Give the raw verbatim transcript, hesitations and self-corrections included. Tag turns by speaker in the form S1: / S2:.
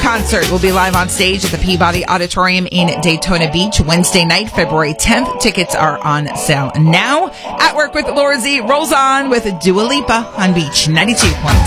S1: concert will be live on stage at the Peabody Auditorium in Daytona Beach Wednesday night, February tenth. Tickets are on sale now. At Work with Laura Z rolls on with Dua Lipa on Beach ninety-two point seven.